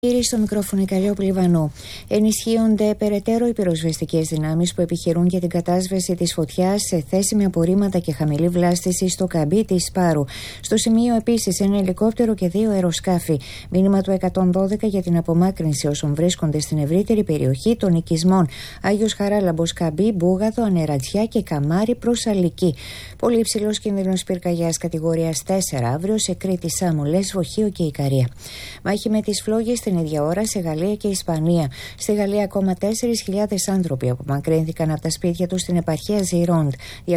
Στο μικρόφωνο Καλλιόπουλου Λιβανού. Ενισχύονται περαιτέρω οι πυροσβεστικές δυνάμεις που επιχειρούν για την κατάσβεση της φωτιάς σε θέση με απορρίμματα και χαμηλή βλάστηση στο καμπί της Σπάρου. Στο σημείο επίσης ένα ελικόπτερο και 2 αεροσκάφη. Μήνυμα του 112 για την απομάκρυνση όσων βρίσκονται στην ευρύτερη περιοχή των οικισμών Άγιος Χαράλαμπος, Καμπί, Μπούγαδο, Ανερατζιά και Καμάρι προς Αλική. Πολύ υψηλός κίνδυνος πυρκαγιάς κατηγορίας 4 αύριο σε Κρήτη, Σάμο, Λέσβο, Χίο και Ικαρία. Μάχη με τις φλόγες την ίδια ώρα σε Γαλλία και Ισπανία. Στη Γαλλία ακόμα 4.000 άνθρωποι απομακρύνθηκαν από τα σπίτια τους στην επαρχία Ζιρόντ. 220.000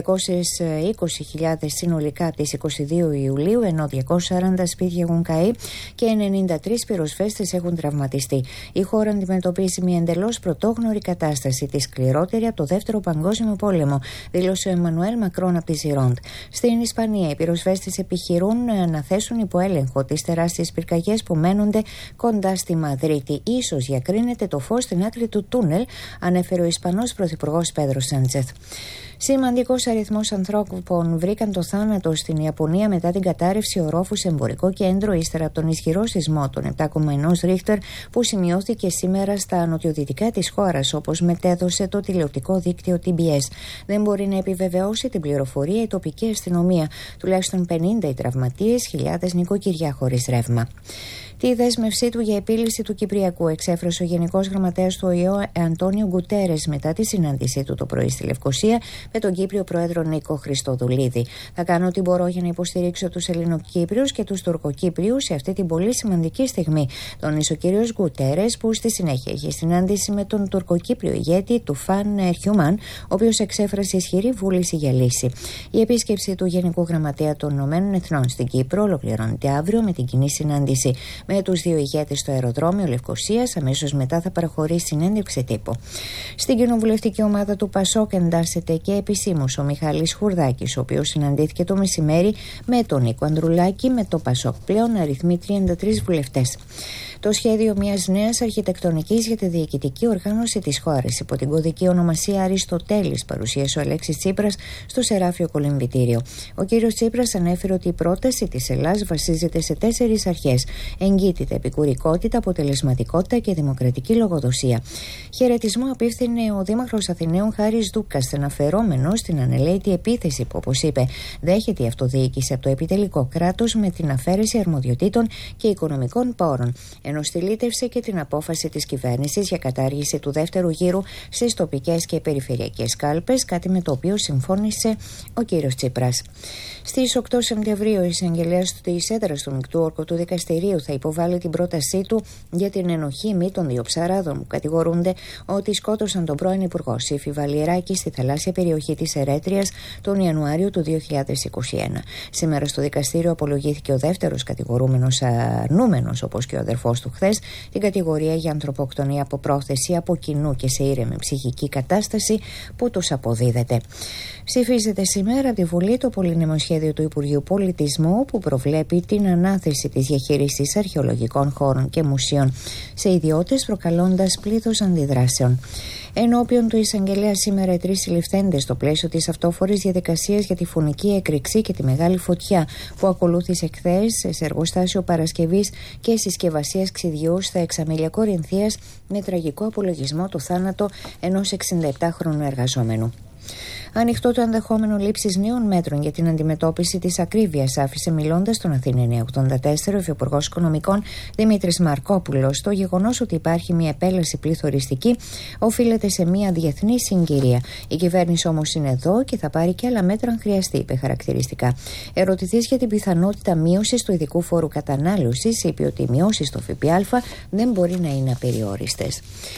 συνολικά από τις 22 Ιουλίου, ενώ 240 σπίτια έχουν καεί και 93 πυροσβέστες έχουν τραυματιστεί. Η χώρα αντιμετωπίζει μια εντελώς πρωτόγνωρη κατάσταση, τη σκληρότερη από το Δεύτερο Παγκόσμιο Πόλεμο, δήλωσε ο Εμμανουέλ Μακρόν από τη Ζιρόντ. Στην Ισπανία, οι πυροσβέστες επιχειρούν να θέσουν υπό έλεγχο τις τεράστιες πυρκαγιές που μένονται κοντά στη Μαδρίτη. Ίσως διακρίνεται το φως στην άκρη του τούνελ, ανέφερε ο Ισπανός Πρωθυπουργός Πέδρο Σάντσεθ. Σημαντικός αριθμός ανθρώπων βρήκαν το θάνατο στην Ιαπωνία μετά την κατάρρευση ορόφου σε εμπορικό κέντρο ύστερα από τον ισχυρό σεισμό των 7,1 Ρίχτερ που σημειώθηκε σήμερα στα νοτιοδυτικά της χώρας, όπως μετέδωσε το τηλεοπτικό δίκτυο TBS. Δεν μπορεί να επιβεβαιώσει την πληροφορία η τοπική αστυνομία. Τουλάχιστον 50 οι τραυματίες, χιλιάδες νοικοκυριά χωρίς ρεύμα. Τη δέσμευσή του για επίλυση του Κυπριακού εξέφρασε ο Γενικός Γραμματέας του ΟΗΕ Αντώνιο Γκουτέρες μετά τη συνάντησή του το πρωί στη Λευκοσία με τον Κύπριο Πρόεδρο Νίκο Χριστοδουλίδη. Θα κάνω ό,τι μπορώ για να υποστηρίξω τους Ελληνοκύπριους και τους Τουρκοκύπριους σε αυτή την πολύ σημαντική στιγμή, τόνισε ο κ. Γκουτέρες, που στη συνέχεια είχε συνάντηση με τον Τουρκοκύπριο ηγέτη του Φαν Χιούμαν, ο οποίος εξέφρασε ισχυρή βούληση για λύση. Η επίσκεψη του Γενικού Γραμματέα των Ηνωμένων Εθνών στην Κύπρο ολοκληρώνεται αύριο με την κοινή συνάντηση με τους δύο ηγέτες στο αεροδρόμιο Λευκοσίας. Αμέσως μετά θα παραχωρήσει συνέντευξη τύπου. Στην κοινοβουλευτική ομάδα του ΠΑΣΟΚ εντάσσεται και επισήμως ο Μιχάλης Χουρδάκης, ο οποίος συναντήθηκε το μεσημέρι με τον Νίκο Ανδρουλάκη. Με το ΠΑΣΟΚ πλέον αριθμεί 33 βουλευτές. Το σχέδιο μιας νέας αρχιτεκτονικής για τη διοικητική οργάνωση της χώρας υπό την κωδική ονομασία Αριστοτέλης παρουσίασε ο Αλέξης Τσίπρας στο Σεράφιο Κολυμβητήριο. Ο κύριος Τσίπρας ανέφερε ότι η πρόταση της Ελλάδας βασίζεται σε 4 αρχές: εγκύτητα, επικουρικότητα, αποτελεσματικότητα και δημοκρατική λογοδοσία. Χαιρετισμό απίφθινε ο Δήμαρχος Αθηναίων Χάρης Δούκας, αναφερόμενος στην ανελαίτη επίθεση που, όπως είπε, δέχεται η αυτοδιοίκηση από το επιτελικό κράτος με την αφαίρεση αρμοδιοτήτων και οικονομικών πόρων. Ενώ στυλίτευσε και την απόφαση της κυβέρνησης για κατάργηση του δεύτερου γύρου στις τοπικές και περιφερειακές κάλπες, κάτι με το οποίο συμφώνησε ο κύριος Τσίπρας. Στις 8 Σεπτεμβρίου, η εισαγγελέας της έδρας του Μεικτού Όρκου του Δικαστηρίου θα υποβάλει την πρότασή του για την ενοχή μη των 2 ψαράδων που κατηγορούνται ότι σκότωσαν τον πρώην Υπουργό Σύφη Βαλιεράκη στη θαλάσσια περιοχή της Ερέτριας τον Ιανουάριο του 2021. Σήμερα στο δικαστήριο απολογήθηκε ο δεύτερος κατηγορούμενος, αρνούμενος όπως και ο αδερφός του χθες, την κατηγορία για ανθρωποκτονία από πρόθεση από κοινού και σε ήρεμη ψυχική κατάσταση που τους αποδίδεται. Ψηφίζεται σήμερα από τη Βουλή το πολυνομοσχέδιο του Υπουργείου Πολιτισμού που προβλέπει την ανάθεση της διαχείρισης αρχαιολογικών χώρων και μουσείων σε ιδιώτες, προκαλώντας πλήθος αντιδράσεων. Ενώπιον του εισαγγελέα σήμερα οι 3 συλληφθέντες στο πλαίσιο της αυτόφορης διαδικασίας για τη φωνική έκρηξη και τη μεγάλη φωτιά που ακολούθησε χθες σε εργοστάσιο παρασκευής και συσκευασίας ξυδιού στα Εξαμήλια Κορινθίας, με τραγικό απολογισμό του θάνατο ενός 67χρονου εργαζόμενου. Ανοιχτό το ενδεχόμενο λήψης νέων μέτρων για την αντιμετώπιση της ακρίβειας, άφησε μιλώντας στον Αθήνα 984 ο Υφυπουργός Οικονομικών Δημήτρης Μαρκόπουλος. Το γεγονός ότι υπάρχει μια επέλαση πληθωριστική οφείλεται σε μια διεθνή συγκυρία. Η κυβέρνηση όμως είναι εδώ και θα πάρει και άλλα μέτρα αν χρειαστεί, είπε χαρακτηριστικά. Ερωτηθείς για την πιθανότητα μείωσης του ειδικού φόρου κατανάλωσης, είπε ότι οι μειώσεις στο ΦΠΑ δεν μπορεί να είναι απεριόριστες.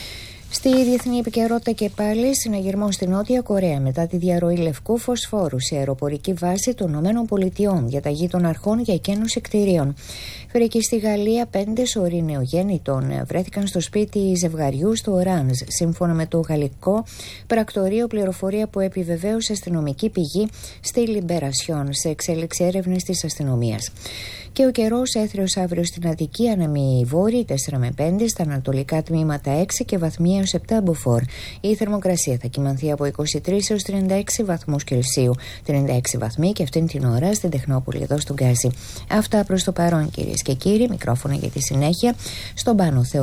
Στη διεθνή επικαιρότητα και πάλι, συναγερμό στη Νότια Κορέα μετά τη διαρροή λευκού φωσφόρου σε αεροπορική βάση των ΗΠΑ, διαταγή των αρχών για εκένωση κτηρίων. Φρίκη στη Γαλλία, 5 σωροί νεογέννητων βρέθηκαν στο σπίτι ζευγαριού στο Οράνζ, σύμφωνα με το γαλλικό πρακτορείο, πληροφορία που επιβεβαίωσε αστυνομική πηγή στη Λιμπερασιόν, σε εξέλιξη έρευνες της αστυνομίας. Και ο καιρός έθριος αύριο στην Αττική, αναμειή βόρειη 4 με 5, στα ανατολικά τμήματα 6 και βαθμία έως 7 μποφόρ. Η θερμοκρασία θα κυμανθεί από 23 έως 36 βαθμούς Κελσίου. 36 βαθμοί και αυτήν την ώρα στην Τεχνόπολη εδώ στον Γκάζι. Αυτά προς το παρόν, κυρίες και κύριοι. Μικρόφωνο για τη συνέχεια στον Πάνο Θεό.